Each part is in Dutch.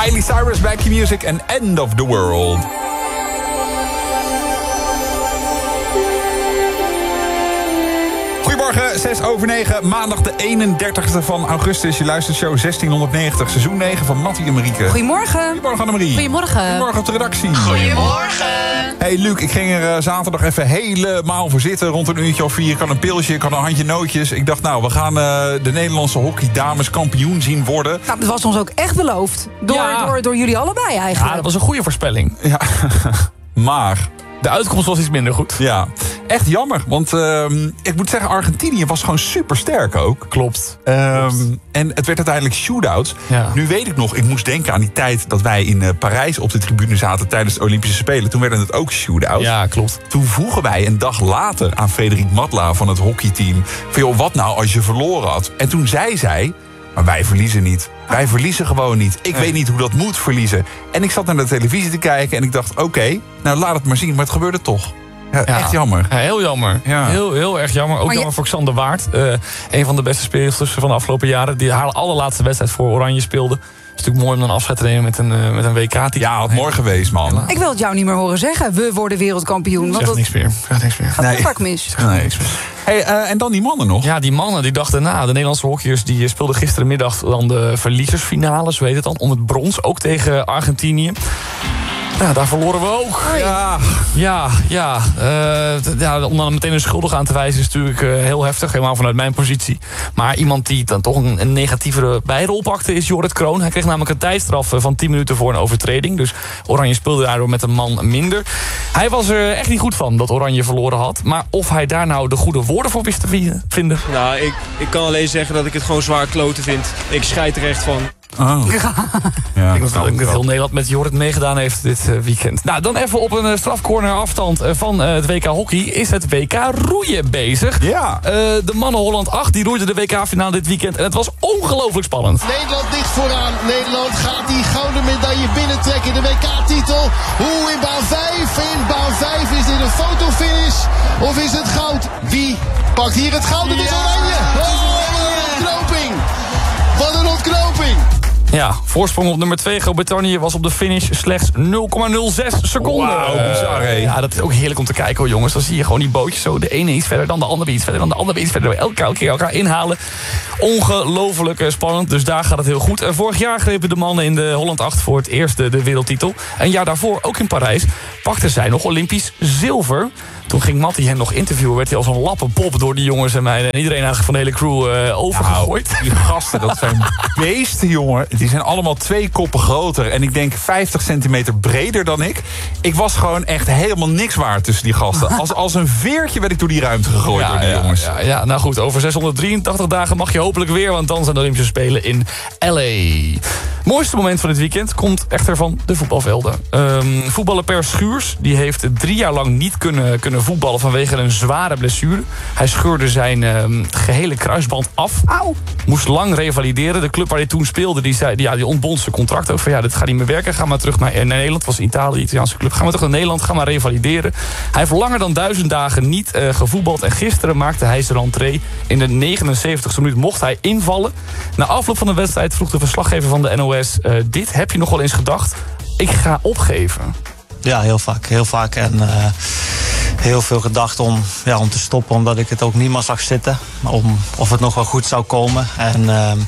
Miley Cyrus, Back to Music en End of the World. Goedemorgen, 6:06, maandag de 31ste van augustus. Je luistert show 1690, seizoen 9 van Mattie en Marieke. Goedemorgen. Goedemorgen Annemarie. Goedemorgen. Goedemorgen op de redactie. Goedemorgen. Hey Luc, ik ging er zaterdag even helemaal voor zitten. Rond een uurtje of 4. Ik had een pilsje, ik had een handje nootjes. Ik dacht, nou, we gaan de Nederlandse hockeydames kampioen zien worden. Nou, dat was ons ook echt beloofd. Door jullie allebei eigenlijk. Ja, dat was een goede voorspelling. Ja, maar... De uitkomst was iets minder goed. Ja, echt jammer. Want ik moet zeggen, Argentinië was gewoon super sterk ook. Klopt. En het werd uiteindelijk shootouts. Ja. Nu weet ik nog, ik moest denken aan die tijd dat wij in Parijs op de tribune zaten tijdens de Olympische Spelen. Toen werden het ook shootouts. Ja, klopt. Toen vroegen wij een dag later aan Frederik Matla van het hockeyteam van, joh, wat nou als je verloren had? En toen zei zij, maar wij verliezen niet. Wij verliezen gewoon niet. Ik weet niet hoe dat moet verliezen. En ik zat naar de televisie te kijken en ik dacht, oké, nou laat het maar zien. Maar het gebeurde toch. Ja, echt jammer. Ja, heel jammer. Ja. Heel erg jammer. Ook jammer voor Xander Waard. Een van de beste speelsters van de afgelopen jaren. Die haar allerlaatste wedstrijd voor Oranje speelde. Het is natuurlijk mooi om dan afscheid te nemen met een WK-titel. Ja, had mooi geweest, man. Ik wil het jou niet meer horen zeggen. We worden wereldkampioen. Zeg niks meer. Gaat het vaak mis. Nee. Hey, en dan die mannen nog? Ja, die mannen die dachten, de Nederlandse hockeyers die speelden gisterenmiddag dan de verliezersfinale, zo heet het dan, om het brons, ook tegen Argentinië. Ja, daar verloren we ook. Om dan meteen een schuldige aan te wijzen is natuurlijk heel heftig. Helemaal vanuit mijn positie. Maar iemand die dan toch een negatievere bijrol pakte is Jorrit Kroon. Hij kreeg namelijk een tijdstraf van 10 minuten voor een overtreding. Dus Oranje speelde daardoor met een man minder. Hij was er echt niet goed van dat Oranje verloren had. Maar of hij daar nou de goede woorden voor wist te vinden? Nou, ik kan alleen zeggen dat ik het gewoon zwaar kloten vind. Ik scheid er echt van. Oh. Ja, Ik denk dat heel Nederland met Jorrit meegedaan heeft dit weekend. Nou, dan even op een strafcorner afstand van het WK Hockey is het WK roeien bezig. Ja. De mannen Holland 8 die roeiden de WK-finale dit weekend. En het was ongelooflijk spannend. Nederland dicht vooraan. Nederland gaat die gouden medaille binnentrekken. De WK-titel. In baan 5. In baan 5 is dit een fotofinish. Of is het goud? Wie pakt hier het goud? Het is Oranje. Wat een ontknoping. Wat een ontknoping. Ja, voorsprong op nummer 2 Groot-Brittannië was op de finish slechts 0,06 seconden. Wauw, bizar, hè? Ja, dat is ook heerlijk om te kijken hoor, jongens. Dan zie je gewoon die bootjes zo, de ene iets verder dan de andere iets verder dan de andere iets verder. Elke keer elkaar inhalen. Ongelooflijk spannend, dus daar gaat het heel goed. Vorig jaar grepen de mannen in de Holland 8 voor het eerst de wereldtitel. Een jaar daarvoor, ook in Parijs, pakten zij nog Olympisch zilver. Toen ging Mattie hen nog interviewen, werd hij als een lappenpop door die jongens en mij en iedereen eigenlijk van de hele crew overgegooid. Nou, die gasten, dat zijn beesten, jongen. Die zijn allemaal 2 koppen groter en ik denk 50 centimeter breder dan ik. Ik was gewoon echt helemaal niks waard tussen die gasten. Als een veertje werd ik door die ruimte gegooid door die jongens. Ja, nou goed, over 683 dagen mag je hopelijk weer, want dan zijn de Olympische Spelen in L.A. Mooiste moment van dit weekend komt echter van de voetbalvelden. Voetballer Per Schuurs die heeft 3 jaar lang niet kunnen voetballen vanwege een zware blessure. Hij scheurde zijn gehele kruisband af. Auw. Moest lang revalideren. De club waar hij toen speelde, die ontbond zijn contract ook van dit gaat niet meer werken. Ga maar terug naar Nederland. Het was Italië, de Italiaanse club. Ga maar terug naar Nederland, ga maar revalideren. Hij heeft langer dan 1000 dagen niet gevoetbald. En gisteren maakte hij zijn rentree. In de 79e minuut mocht hij invallen. Na afloop van de wedstrijd vroeg de verslaggever van de NOS... dit heb je nog wel eens gedacht? Ik ga opgeven. Ja, heel vaak. En heel veel gedacht om te stoppen, omdat ik het ook niet meer zag zitten. Of het nog wel goed zou komen. En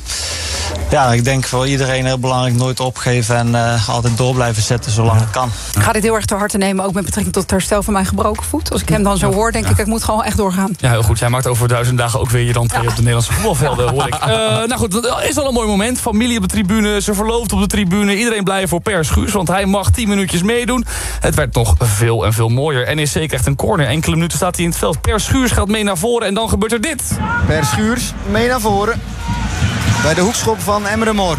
ik denk voor iedereen heel belangrijk nooit opgeven en altijd door blijven zetten zolang het kan. Ik ga dit heel erg ter harte nemen, ook met betrekking tot het herstel van mijn gebroken voet. Als ik hem dan zo hoor, denk ik moet gewoon echt doorgaan. Ja, heel goed. Jij maakt over 1000 dagen ook weer je rentree op de Nederlandse voetbalvelden, hoor ik. Nou goed, dat is al een mooi moment. Familie op de tribune, ze verloofd op de tribune. Iedereen blij voor Per Schuurs, want hij mag 10 minuutjes meedoen. Het werd nog veel en veel mooier. NEC krijgt een corner. Enkele minuten staat hij in het veld. Per Schuurs gaat mee naar voren en dan gebeurt er dit. Per Schuurs mee naar voren. Bij de hoekschop van Emre Mor.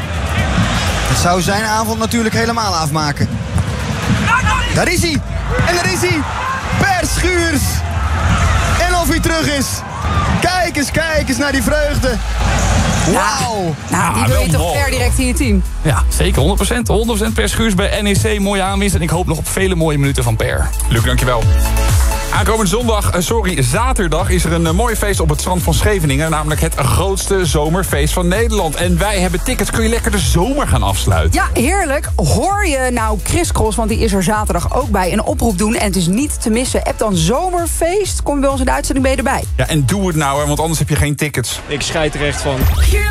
Het zou zijn avond natuurlijk helemaal afmaken. Daar is hij. En daar is hij. Per Schuurs. En of hij terug is. Kijk eens naar die vreugde. Wauw. Nou, die wil je toch per direct in je team? Ja, zeker. 100% Per Schuurs bij NEC. Mooie aanwinst. En ik hoop nog op vele mooie minuten van Per. Luc, dankjewel. Aankomende zaterdag is er een mooi feest op het strand van Scheveningen. Namelijk het grootste zomerfeest van Nederland. En wij hebben tickets, kun je lekker de zomer gaan afsluiten. Ja, heerlijk. Hoor je nou Chris Cross, want die is er zaterdag ook bij, een oproep doen. En het is niet te missen. App dan zomerfeest. Kom je bij ons in de uitzending, ben je erbij. Ja, en doe het nou, hè, want anders heb je geen tickets. Ik scheid er echt van.